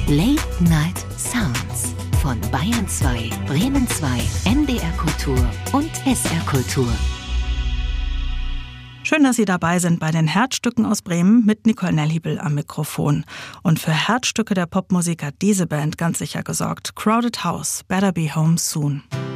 Late Night Sounds von Bayern 2, Bremen 2, NDR Kultur und SR Kultur. Schön, dass Sie dabei sind bei den Herzstücken aus Bremen mit Nicole Nelhibel am Mikrofon. Und für Herzstücke der Popmusik hat diese Band ganz sicher gesorgt. Crowded House, Better Be Home Soon.